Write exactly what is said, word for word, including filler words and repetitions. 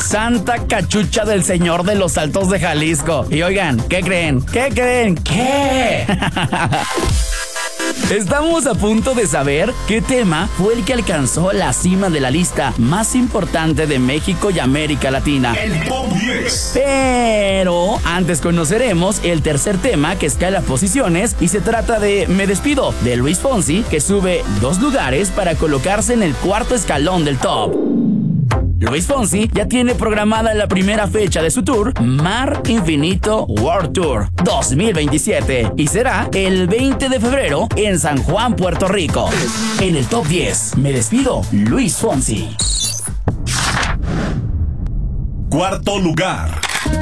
Santa Cachucha del Señor de los Altos de Jalisco. Y oigan, ¿qué creen? ¿Qué creen? ¿Qué? Estamos a punto de saber qué tema fue el que alcanzó la cima de la lista más importante de México y América Latina. El Top diez. Pero antes conoceremos el tercer tema que escala posiciones y se trata de Me Despido, de Luis Fonsi, que sube dos lugares para colocarse en el cuarto escalón del top. Luis Fonsi ya tiene programada la primera fecha de su tour Mar Infinito World Tour dos mil veintisiete y será el veinte de febrero en San Juan, Puerto Rico. En el top diez, Me Despido, Luis Fonsi. Cuarto lugar.